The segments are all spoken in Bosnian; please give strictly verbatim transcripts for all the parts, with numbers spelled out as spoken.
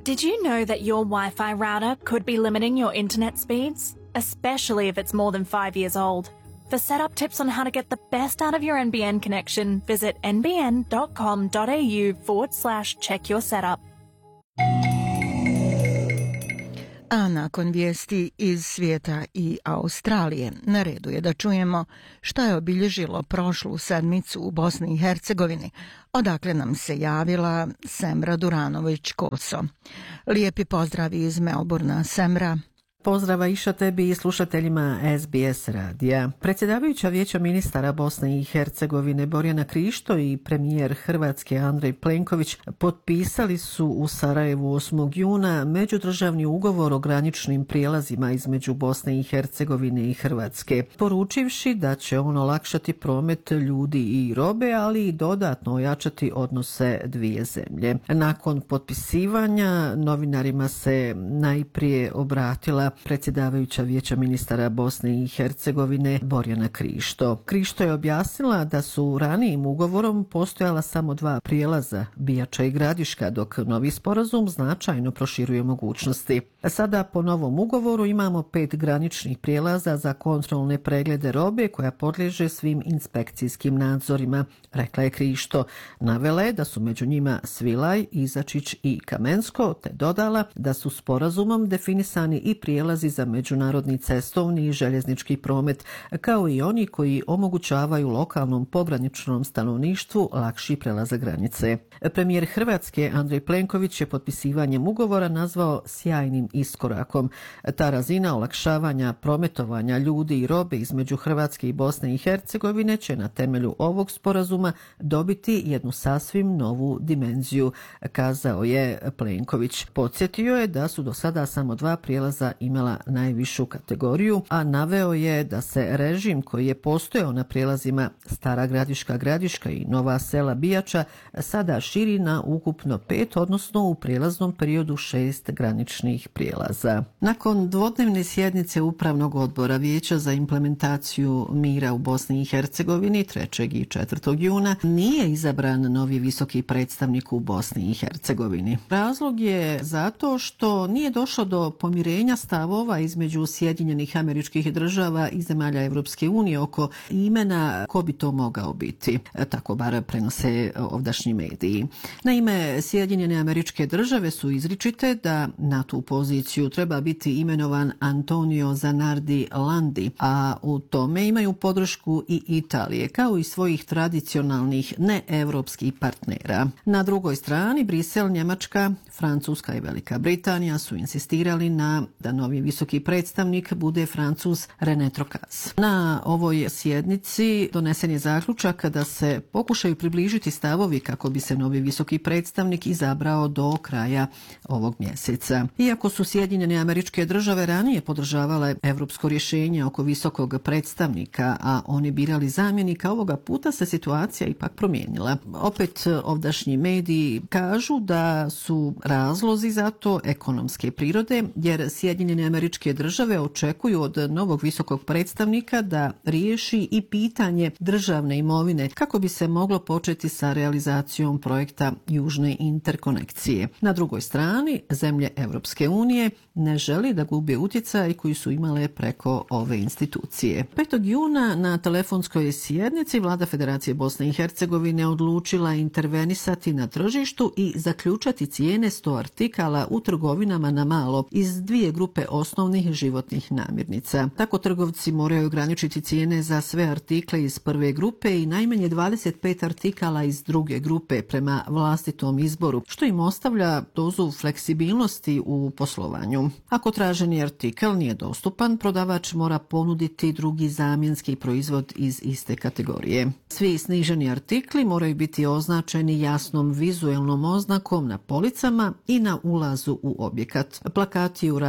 Did you know that your Wi-Fi router could be limiting your internet speeds, especially if it's more than five years old? For setup tips on how to get the best out of your N B N connection, visit nbn.com.au forward slash check your setup. A nakon vijesti iz svijeta i Australije, na redu je da čujemo šta je obilježilo prošlu sedmicu u Bosni i Hercegovini, odakle nam se javila Semra Duranović-Koso. Lijepi pozdravi iz Melbourna, Semra. Pozdrava Iša tebi i slušateljima S B S radija. Predsjedavajuća Vijeća ministara Bosne i Hercegovine Borjana Krišto i premijer Hrvatske Andrej Plenković potpisali su u Sarajevu osmog juna međudržavni ugovor o graničnim prijelazima između Bosne i Hercegovine i Hrvatske, poručivši da će on olakšati promet ljudi i robe, ali i dodatno ojačati odnose dvije zemlje. Nakon potpisivanja novinarima se najprije obratila predsjedavajuća Vijeća ministara Bosne i Hercegovine Borjana Krišto. Krišto je objasnila da su ranijim ugovorom postojala samo dva prijelaza, Bijača i Gradiška, dok novi sporazum značajno proširuje mogućnosti. Sada po novom ugovoru imamo pet graničnih prijelaza za kontrolne preglede robe koja podliježe svim inspekcijskim nadzorima, rekla je Krišto. Navela je da su među njima Svilaj, Izačić i Kamensko, te dodala da su sporazumom definisani i prijelazi za međunarodni cestovni i željeznički promet, kao i oni koji omogućavaju lokalnom pograničnom stanovništvu lakši prelazak granice. Premijer Hrvatske Andrej Plenković je potpisivanjem ugovora nazvao sjajnim iskorakom. Ta razina olakšavanja prometovanja ljudi i robe između Hrvatske i Bosne i Hercegovine će na temelju ovog sporazuma dobiti jednu sasvim novu dimenziju, kazao je Plenković. Podsjetio je da su do sada samo dva prijelaza imala najvišu kategoriju, a naveo je da se režim koji je postojao na prijelazima Stara Gradiška, Gradiška i Nova Sela, Bijača sada širi na ukupno pet, odnosno u prijelaznom periodu šest graničnih prijelaza. Nakon dvodnevne sjednice Upravnog odbora Vijeća za implementaciju mira u Bosni i Hercegovini trećeg i četvrtog juna nije izabran novi visoki predstavnik u Bosni i Hercegovini. Razlog je zato što nije došlo do pomirenja stavova između Sjedinjenih Američkih Država i zemalja Evropske unije oko imena ko bi to mogao biti. Tako bar prenose ovdašnji mediji. Naime, Sjedinjene Američke Države su izričite da na tu poziciju treba biti imenovan Antonio Zanardi Landi, a u tome imaju podršku i Italije, kao i svojih tradicionalnih neevropskih partnera. Na drugoj strani, Brisel, Njemačka, Francuska i Velika Britanija su insistirali na da novi visoki predstavnik bude Francuz René Trocaz. Na ovoj sjednici donesen je zaključak da se pokušaju približiti stavovi kako bi se novi visoki predstavnik izabrao do kraja ovog mjeseca. Iako su Sjedinjene Američke Države ranije podržavale evropsko rješenje oko visokog predstavnika, a oni birali zamjenika, ovoga puta se situacija ipak promijenila. Opet ovdašnji mediji kažu da su razlozi za to ekonomske prirode, jer Sjedinjene Američke Države očekuju od novog visokog predstavnika da riješi i pitanje državne imovine kako bi se moglo početi sa realizacijom projekta Južne interkonekcije. Na drugoj strani, zemlje Evropske unije ne želi da gubi utjecaj koji su imale preko ove institucije. petog juna na telefonskoj sjednici Vlada Federacije Bosne i Hercegovine odlučila intervenisati na tržištu i zaključati cijene sto artikala u trgovinama na malo iz dvije grupe osnovnih životnih namirnica. Tako trgovci moraju ograničiti cijene za sve artikle iz prve grupe i najmanje dvadeset pet artikala iz druge grupe prema vlastitom izboru, što im ostavlja dozu fleksibilnosti u poslovanju. Ako traženi artikl nije dostupan, prodavač mora ponuditi drugi zamjenski proizvod iz iste kategorije. Svi sniženi artikli moraju biti označeni jasnom vizuelnom oznakom na policama i na ulazu u objekat. Plakati u radnjama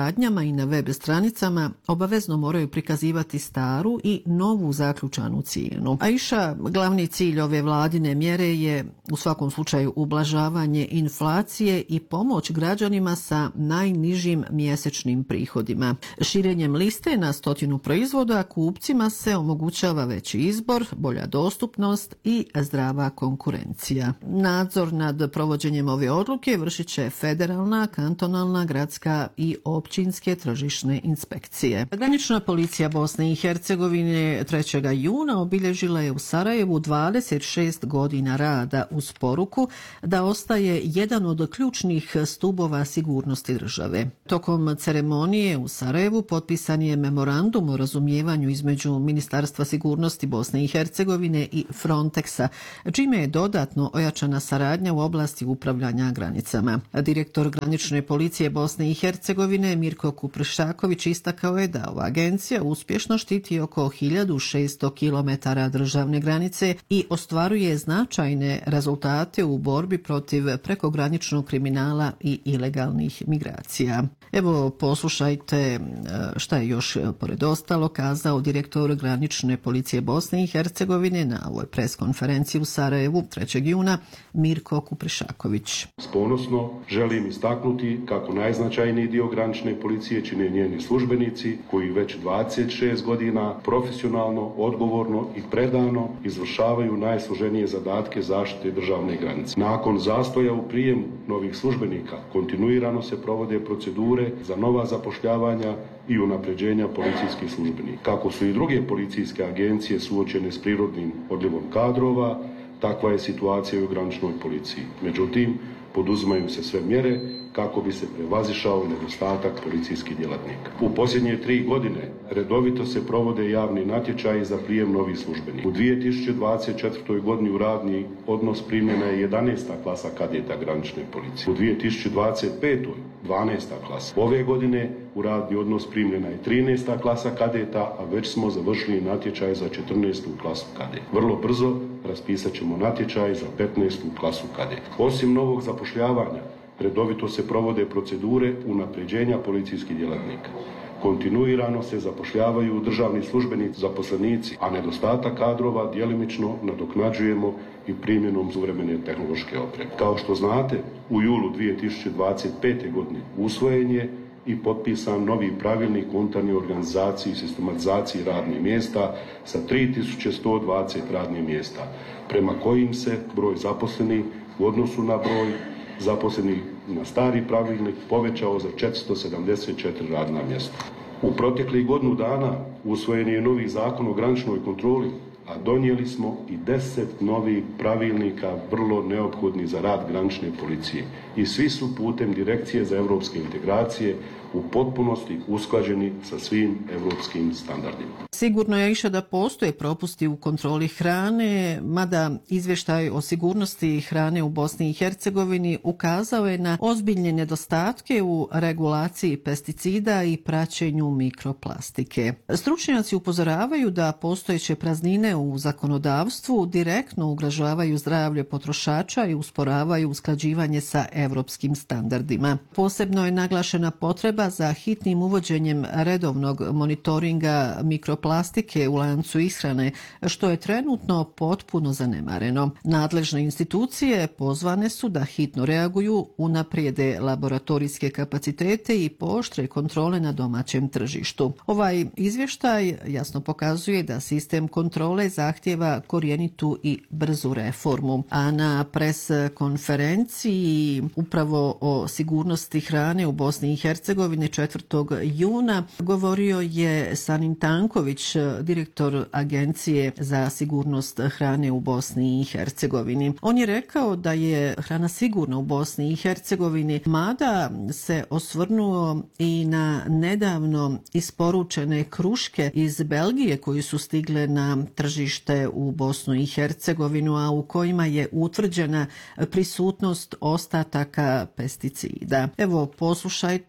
i na web stranicama obavezno moraju prikazivati staru i novu zaključanu cijenu. Aisha, glavni cilj ove vladine mjere je u svakom slučaju ublažavanje inflacije i pomoć građanima sa najnižim mjesečnim prihodima. Širenjem liste na stotinu proizvoda kupcima se omogućava veći izbor, bolja dostupnost i zdrava konkurencija. Nadzor nad provođenjem ove odluke vršit će federalna, kantonalna, gradska i općinske tržišne inspekcije. Granična policija Bosne i Hercegovine trećeg juna obilježila je u Sarajevu dvadeset šest godina rada uz poruku da ostaje jedan od ključnih stubova sigurnosti države. Tokom ceremonije u Sarajevu potpisan je memorandum o razumijevanju između Ministarstva sigurnosti Bosne i Hercegovine i Frontexa, čime je dodatno ojačana saradnja u oblasti upravljanja granicama. Direktor granične policije Bosne i Hercegovine Mirko Kupršaković istakao je da ova agencija uspješno štiti oko hiljadu šesto kilometara državne granice i ostvaruje značajne rezultate u borbi protiv prekograničnog kriminala i ilegalnih migracija. Evo, poslušajte šta je još pored ostalo kazao direktor granične policije Bosne i Hercegovine na ovoj preskonferenciji u Sarajevu trećeg juna Mirko Kupršaković. Ponosno želim istaknuti kako najznačajniji dio granične policije čine njeni službenici koji već dvadeset šest godina profesionalno, odgovorno i predano izvršavaju najsloženije zadatke zaštite državne granice. Nakon zastoja u prijemu novih službenika kontinuirano se provode procedure za nova zapošljavanja i unapređenja policijskih službenika. Kako su i druge policijske agencije suočene s prirodnim odljevom kadrova, takva je situacija i u graničnoj policiji. Međutim, poduzimaju se sve mjere kako bi se prevazišao nedostatak policijskih djelatnika. U posljednje tri godine redovito se provode javni natječaji za prijem novih službenika. U dvije tisuće dvadeset četvrtoj godini u radni odnos primljena je jedanaesta klasa kadeta granične policije. U dvije tisuće dvadeset petoj dvanaesta klasa. Ove godine u radni odnos primljena je trinaesta klasa kadeta, a već smo završili natječaj za četrnaestu klasu kadeta. Vrlo brzo raspisat ćemo natječaj za petnaestu klasu kadeta. Osim novog zapošljavanja, redovito se provode procedure unapređenja policijskih djelatnika. Kontinuirano se zapošljavaju državni službenici, zaposlenici, a nedostatak kadrova djelimično nadoknađujemo i primjenom suvremene tehnološke opreme. Kao što znate, u julu dvije tisuće dvadeset pete. godine usvojen je i potpisan novi pravilnik o unutarnjoj organizaciji i sistematizaciji radnih mjesta sa tri tisuće sto dvadeset radnih mjesta, prema kojim se broj zaposlenih u odnosu na broj zaposlenih na stari pravilnik povećao za četiristo sedamdeset četiri radna mjesta. U proteklih godinu dana usvojen je novi zakon o graničnoj kontroli, a donijeli smo i deset novih pravilnika vrlo neophodnih za rad granične policije i svi su putem Direkcije za europske integracije u potpunosti usklađeni sa svim europskim standardima. Sigurno je više da postoje propusti u kontroli hrane, mada izvještaj o sigurnosti hrane u Bosni i Hercegovini ukazao je na ozbiljne nedostatke u regulaciji pesticida i praćenju mikroplastike. Stručnjaci upozoravaju da postojeće praznine u zakonodavstvu direktno ugrožavaju zdravlje potrošača i usporavaju usklađivanje sa europskim standardima. Posebno je naglašena potreba za hitnim uvođenjem redovnog monitoringa mikroplastike u lancu ishrane, što je trenutno potpuno zanemareno. Nadležne institucije pozvane su da hitno reaguju, unaprijede laboratorijske kapacitete i pooštre kontrole na domaćem tržištu. Ovaj izvještaj jasno pokazuje da sistem kontrole zahtjeva korjenitu i brzu reformu. A na pres konferenciji upravo o sigurnosti hrane u Bosni i Hercegovini četvrtog juna govorio je Sanin Tanković, direktor Agencije za sigurnost hrane u Bosni i Hercegovini. On je rekao da je hrana sigurna u Bosni i Hercegovini, mada se osvrnuo i na nedavno isporučene kruške iz Belgije koji su stigle na tržište u Bosnu i Hercegovinu, a u kojima je utvrđena prisutnost ostataka pesticida. Evo, poslušajte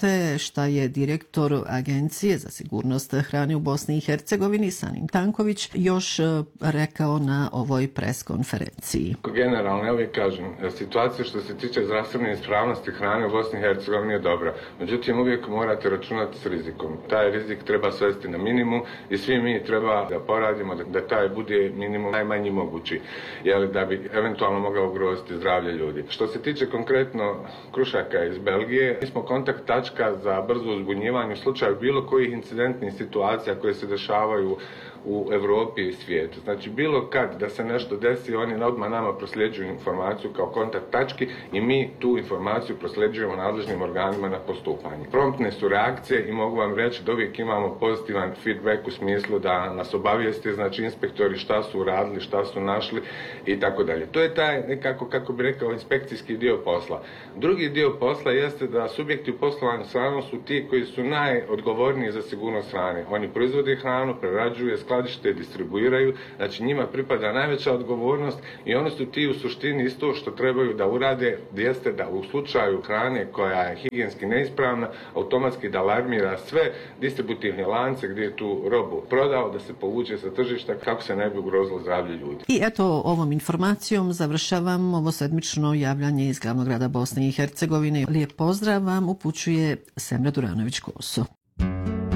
šta je direktor Agencije za sigurnost hrane u Bosni i Hercegovini Sanim Tanković još rekao na ovoj pres konferenciji. Generalno, ja uvijek kažem, situacija što se tiče zdravstvene ispravnosti hrane u Bosni i Hercegovini je dobra. Međutim, uvijek morate računati s rizikom. Taj rizik treba svesti na minimum i svi mi treba da poradimo da, da taj bude minimum najmanji mogući, jer da bi eventualno mogao ugroziti zdravlje ljudi. Što se tiče konkretno krušaka iz Belgije, mi smo kontakt tačka za brzo uzbunjivanje u slučaju bilo kojih incidentnih situacija koje se dešavaju u Europi i svijetu. Znači, bilo kad da se nešto desi, oni odmah nama prosljeđuju informaciju kao kontakt tački i mi tu informaciju prosljeđujemo nadležnim organima na postupanje. Promptne su reakcije i mogu vam reći da uvijek imamo pozitivan feedback u smislu da nas obavijeste, znači inspektori šta su uradili, šta su našli i tako dalje. To je taj nekako, kako bi rekao, inspekcijski dio posla. Drugi dio posla jeste da subjekti u poslovanju s hranom su ti koji su najodgovorniji za sigurnost hrane. Oni proizvode hranu, prerađuju, skladište, distribuiraju, znači njima pripada najveća odgovornost i oni su ti u suštini isto što trebaju da urade, jeste da u slučaju hrane koja je higijenski neispravna, automatski da alarmira sve distributivne lance gdje je tu robu prodao, da se povuče sa tržišta kako se ne bi ugrozilo zdravlje ljudi. I eto, ovom informacijom završavam ovo sedmično javljanje iz glavnog grada Bosne i Hercegovine. Lijep pozdrav vam upućuje Semra Duranović-Koso.